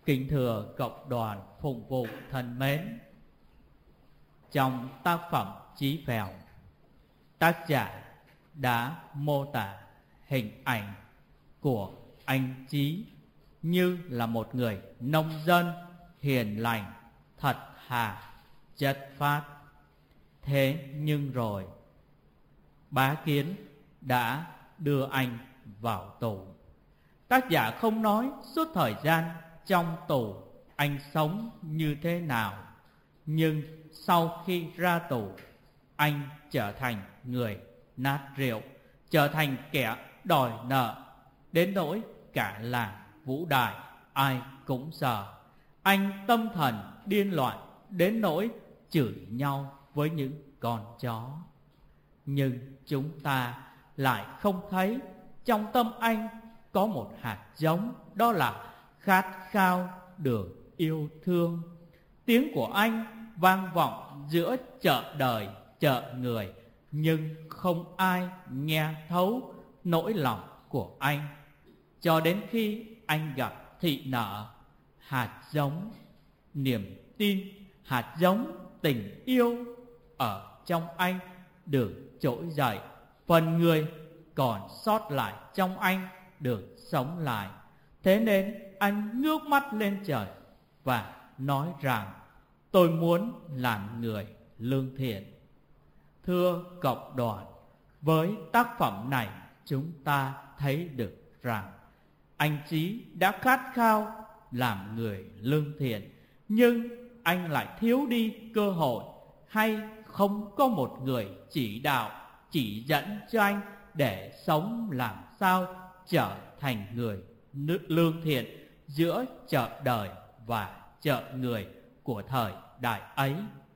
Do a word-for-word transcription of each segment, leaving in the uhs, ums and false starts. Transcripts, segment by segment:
Kính thưa cộng đoàn phụng vụ thân mến, trong tác phẩm Chí Phèo, tác giả đã mô tả hình ảnh của anh Chí như là một người nông dân hiền lành, thật thà, chất phác. Thế nhưng rồi bá Kiến đã đưa anh vào tù. Tác giả không nói suốt thời gian trong tù anh sống như thế nào, nhưng sau khi ra tù, anh trở thành người nát rượu, trở thành kẻ đòi nợ, đến nỗi cả làng Vũ Đại ai cũng sợ. Anh tâm thần điên loạn đến nỗi chửi nhau với những con chó. Nhưng chúng ta lại không thấy trong tâm anh có một hạt giống, đó là khát khao được yêu thương. Tiếng của anh vang vọng giữa chợ đời chợ người, nhưng không ai nghe thấu nỗi lòng của anh. Cho đến khi anh gặp thị nợ, hạt giống niềm tin, hạt giống tình yêu ở trong anh được trỗi dậy. Phần người còn sót lại trong anh được sống lại. Thế nên anh ngước mắt lên trời và nói rằng: tôi muốn làm người lương thiện. Thưa cộng đoàn, với tác phẩm này chúng ta thấy được rằng anh Chí đã khát khao làm người lương thiện, nhưng anh lại thiếu đi cơ hội, hay không có một người chỉ đạo, chỉ dẫn cho anh để sống làm sao trở thành người lương thiện giữa chợ đời và chợ người của thời đại ấy.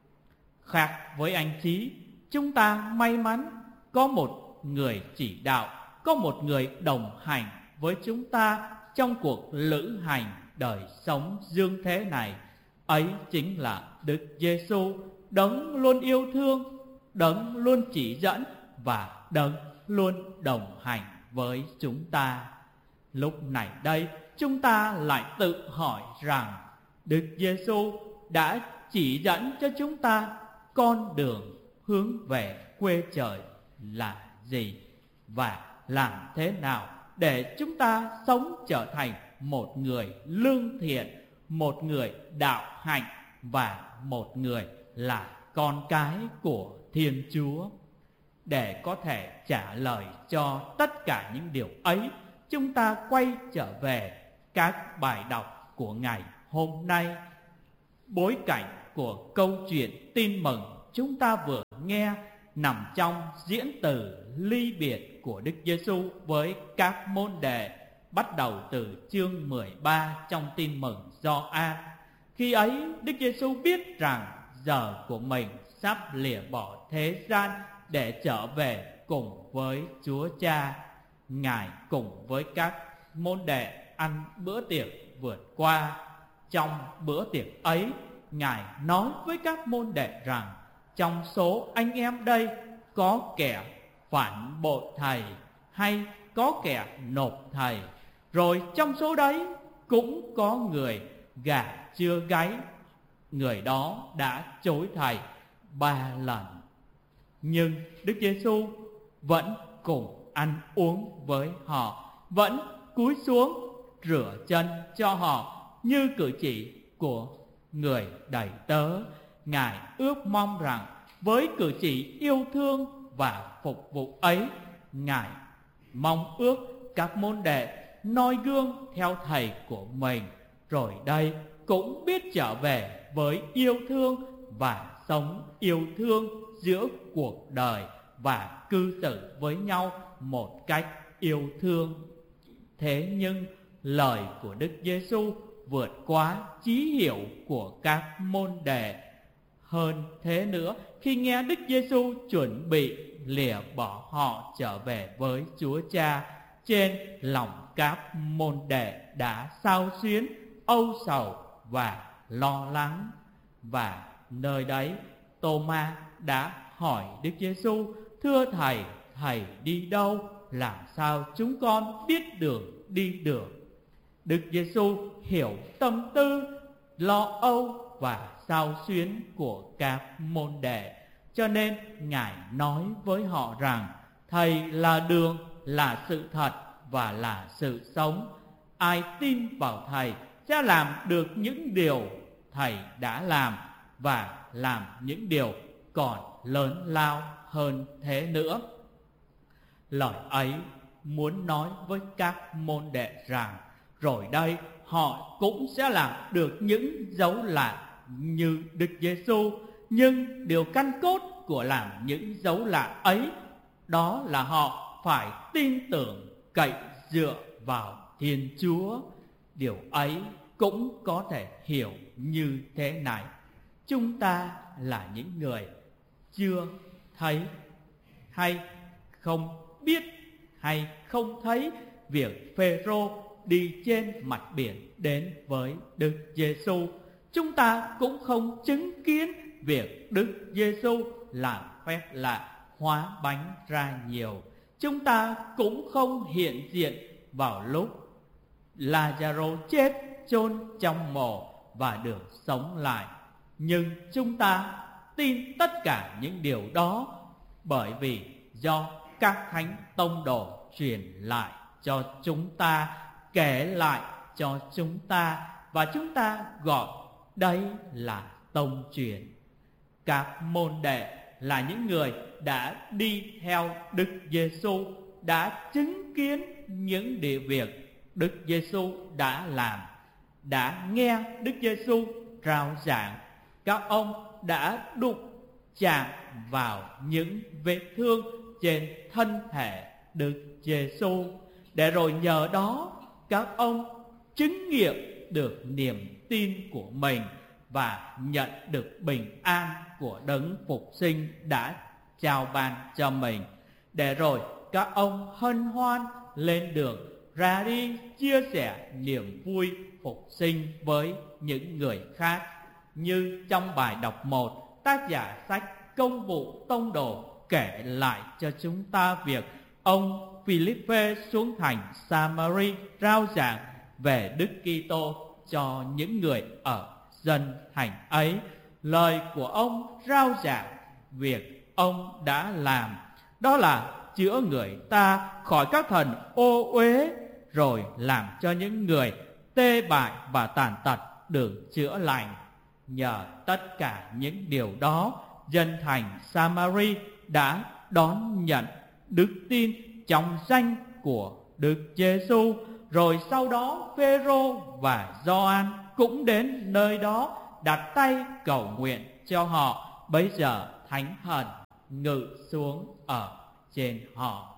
Khác với anh Chí, chúng ta may mắn có một người chỉ đạo, có một người đồng hành với chúng ta trong cuộc lữ hành đời sống dương thế này. Ấy chính là Đức Giêsu, đấng luôn yêu thương, đấng luôn chỉ dẫn và đấng luôn đồng hành với chúng ta. Lúc này đây chúng ta lại tự hỏi rằng Đức Giêsu đã chỉ dẫn cho chúng ta con đường hướng về quê trời là gì, và làm thế nào để chúng ta sống trở thành một người lương thiện, một người đạo hạnh và một người là con cái của Thiên Chúa. Để có thể trả lời cho tất cả những điều ấy, chúng ta quay trở về các bài đọc của ngày hôm nay. Bối cảnh của câu chuyện tin mừng chúng ta vừa nghe nằm trong diễn từ ly biệt của Đức Giêsu với các môn đệ, bắt đầu từ chương mười ba trong tin mừng Gioan. Khi ấy Đức Giêsu biết rằng giờ của mình sắp lìa bỏ thế gian để trở về cùng với Chúa Cha. Ngài cùng với các môn đệ ăn bữa tiệc vượt qua. Trong bữa tiệc ấy, Ngài nói với các môn đệ rằng trong số anh em đây có kẻ phản bội thầy, hay có kẻ nộp thầy. Rồi trong số đấy cũng có người gà chưa gáy, người đó đã chối thầy ba lần. Nhưng Đức Giêsu vẫn cùng ăn uống với họ, vẫn cúi xuống rửa chân cho họ như cử chỉ của người đầy tớ. Ngài ước mong rằng với cử chỉ yêu thương và phục vụ ấy, Ngài mong ước các môn đệ noi gương theo thầy của mình, rồi đây cũng biết trở về với yêu thương và sống yêu thương giữa cuộc đời và cư xử với nhau một cách yêu thương. Thế nhưng lời của Đức Giêsu vượt quá trí hiểu của các môn đệ. Hơn thế nữa, khi nghe Đức Giêsu chuẩn bị lìa bỏ họ trở về với Chúa Cha, trên lòng các môn đệ đã xao xuyến, âu sầu và lo lắng. Và nơi đấy Tô-ma đã hỏi Đức Giêsu: thưa thầy, thầy đi đâu? Làm sao chúng con biết đường đi được? Đức Giêsu hiểu tâm tư, lo âu và xao xuyến của các môn đệ, cho nên Ngài nói với họ rằng Thầy là đường, là sự thật và là sự sống. Ai tin vào Thầy sẽ làm được những điều Thầy đã làm và làm những điều còn lớn lao hơn thế nữa. Lời ấy muốn nói với các môn đệ rằng rồi đây họ cũng sẽ làm được những dấu lạ như Đức Giêsu. Nhưng điều căn cốt của làm những dấu lạ ấy đó là họ phải tin tưởng cậy dựa vào Thiên Chúa. Điều ấy cũng có thể hiểu như thế này: chúng ta là những người chưa thấy hay không biết hay không thấy việc Phêrô đi trên mặt biển đến với Đức Giêsu. Chúng ta cũng không chứng kiến việc Đức Giêsu làm phép lạ hóa bánh ra nhiều. Chúng ta cũng không hiện diện vào lúc Lazaro chết chôn trong mồ và được sống lại. Nhưng chúng ta tin tất cả những điều đó bởi vì do các thánh tông đồ truyền lại cho chúng ta, kể lại cho chúng ta, và chúng ta gọi đấy là tông truyền. Các môn đệ là những người đã đi theo Đức Giêsu, đã chứng kiến những điều việc Đức Giêsu đã làm, đã nghe Đức Giêsu rao giảng. Các ông đã đụng chạm vào những vết thương trên thân thể Đức Giêsu, để rồi nhờ đó các ông chứng nghiệm được niềm tin của mình và nhận được bình an của Đấng Phục Sinh đã trao ban cho mình. Để rồi các ông hân hoan lên đường ra đi chia sẻ niềm vui phục sinh với những người khác. Như trong bài đọc một, tác giả sách Công vụ Tông đồ kể lại cho chúng ta việc ông Philippe xuống thành Samari rao giảng về Đức Kitô cho những người ở dân thành ấy. Lời của ông rao giảng việc ông đã làm đó là chữa người ta khỏi các thần ô uế, rồi làm cho những người tê bại và tàn tật được chữa lành. Nhờ tất cả những điều đó, dân thành Samari đã đón nhận đức tin trong danh của Đức Giêsu. Rồi sau đó Phêrô và Gioan cũng đến nơi đó đặt tay cầu nguyện cho họ. Bấy giờ Thánh Thần ngự xuống ở trên họ.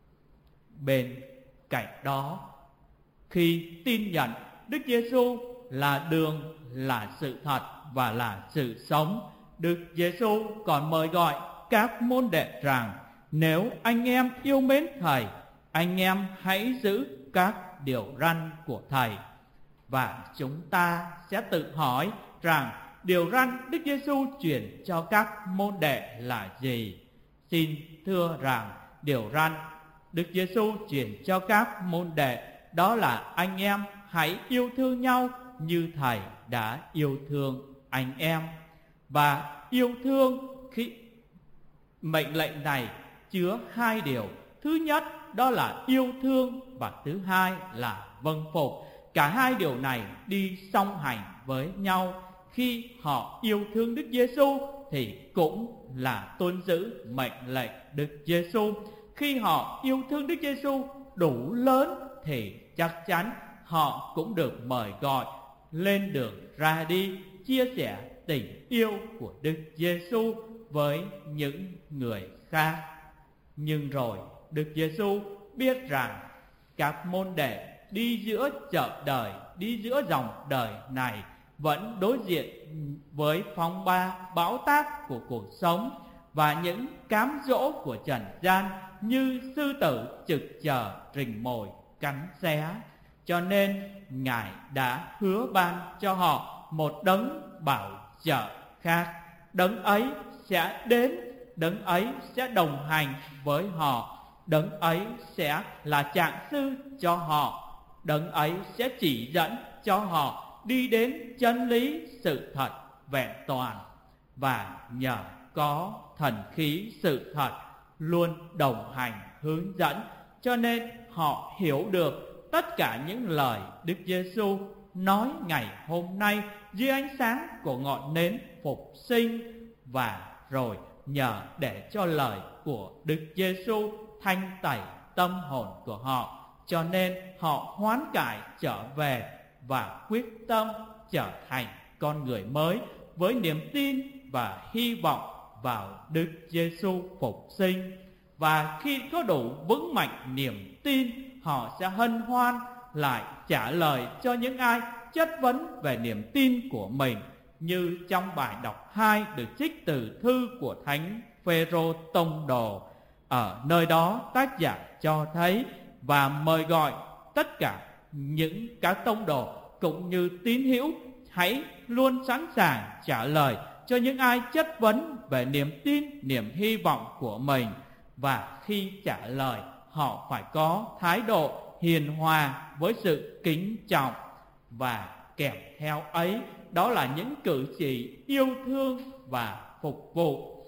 Bên cạnh đó, khi tin nhận Đức Giêsu là đường, là sự thật và là sự sống, Đức Giêsu còn mời gọi các môn đệ rằng nếu anh em yêu mến Thầy, anh em hãy giữ các điều răn của Thầy. Và chúng ta sẽ tự hỏi rằng điều răn Đức Giêsu truyền cho các môn đệ là gì? Xin thưa rằng điều răn Đức Giêsu truyền cho các môn đệ đó là anh em hãy yêu thương nhau như Thầy đã yêu thương anh em. Và yêu thương khi mệnh lệnh này chứa hai điều. Thứ nhất đó là yêu thương, và thứ hai là vâng phục. Cả hai điều này đi song hành với nhau. Khi họ yêu thương Đức Giêsu thì cũng là tuân giữ mệnh lệnh Đức Giêsu. Khi họ yêu thương Đức Giêsu đủ lớn thì chắc chắn họ cũng được mời gọi lên đường ra đi chia sẻ tình yêu của Đức Giêsu với những người khác. Nhưng rồi Đức Giêsu biết rằng các môn đệ đi giữa chợ đời, đi giữa dòng đời này vẫn đối diện với phong ba bão táp của cuộc sống và những cám dỗ của trần gian như sư tử trực chờ rình mồi cắn xé. Cho nên Ngài đã hứa ban cho họ một đấng bảo trợ khác. Đấng ấy sẽ đến, đấng ấy sẽ đồng hành với họ, đấng ấy sẽ là trạng sư cho họ. Đấng ấy sẽ chỉ dẫn cho họ đi đến chân lý sự thật vẹn toàn. Và nhờ có thần khí sự thật luôn đồng hành hướng dẫn, cho nên họ hiểu được tất cả những lời Đức Giêsu nói ngày hôm nay dưới ánh sáng của ngọn nến phục sinh. Và rồi nhờ để cho lời của Đức Giêsu thanh tẩy tâm hồn của họ, cho nên họ hoán cải trở về và quyết tâm trở thành con người mới với niềm tin và hy vọng vào Đức Giêsu phục sinh. Và khi có đủ vững mạnh niềm tin, họ sẽ hân hoan lại trả lời cho những ai chất vấn về niềm tin của mình, như trong bài đọc hai được trích từ thư của Thánh Phêrô Tông Đồ. Ở nơi đó tác giả cho thấy và mời gọi tất cả những các tông đồ cũng như tín hữu hãy luôn sẵn sàng trả lời cho những ai chất vấn về niềm tin, niềm hy vọng của mình. Và khi trả lời, họ phải có thái độ hiền hòa với sự kính trọng, và kèm theo ấy đó là những cử chỉ yêu thương và phục vụ.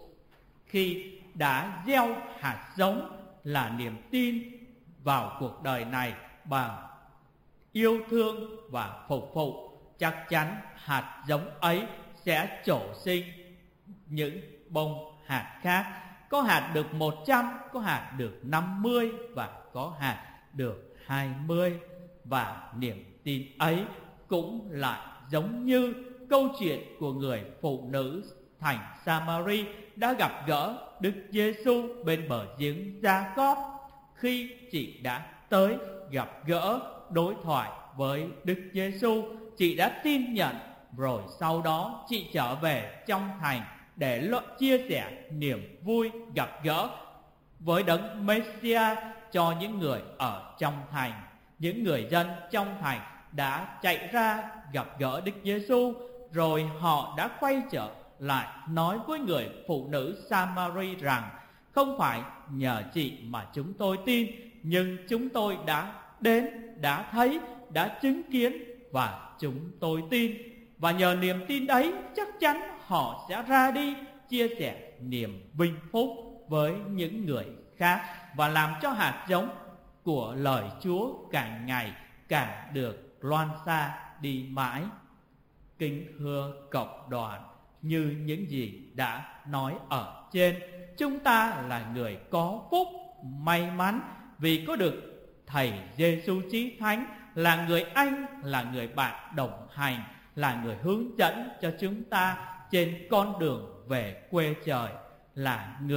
Khi đã gieo hạt giống là niềm tin vào cuộc đời này bằng yêu thương và phục vụ, chắc chắn hạt giống ấy sẽ trổ sinh những bông hạt khác. Có hạt được một trăm, có hạt được năm mươi và có hạt được hai mươi. Và niềm tin ấy cũng lại giống như câu chuyện của người phụ nữ thành Sa-ma-ri đã gặp gỡ Đức Giêsu bên bờ giếng Gia-cóp. Khi chị đã tới gặp gỡ, đối thoại với Đức Giêsu, chị đã tin nhận, rồi sau đó chị trở về trong thành để chia sẻ niềm vui gặp gỡ với Đấng Mê-si-a cho những người ở trong thành. Những người dân trong thành đã chạy ra gặp gỡ Đức Giêsu, rồi họ đã quay trở lại nói với người phụ nữ Sa-ma-ri rằng: không phải nhờ chị mà chúng tôi tin, nhưng chúng tôi đã đến, đã thấy, đã chứng kiến và chúng tôi tin. Và nhờ niềm tin ấy, chắc chắn họ sẽ ra đi chia sẻ niềm vinh phúc với những người khác, và làm cho hạt giống của lời Chúa càng ngày càng được loan xa đi mãi. Kính thưa cộng đoàn, như những gì đã nói ở trên, chúng ta là người có phúc, may mắn vì có được Thầy Giêsu Chí Thánh là người anh, là người bạn đồng hành, là người hướng dẫn cho chúng ta trên con đường về quê trời, là người